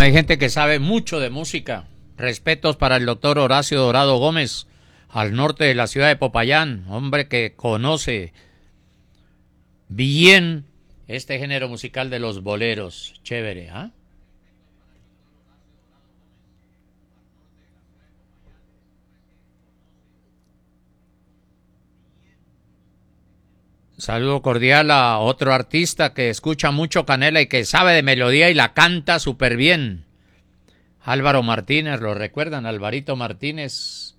hay gente que sabe mucho de música. Respetos para el doctor Horacio Dorado Gómez, al norte de la ciudad de Popayán, hombre que conoce bien este género musical de los boleros. Chévere, ¿ah? Saludo cordial a otro artista que escucha mucho canela y que sabe de melodía y la canta súper bien. Álvaro Martínez, ¿lo recuerdan? Alvarito Martínez,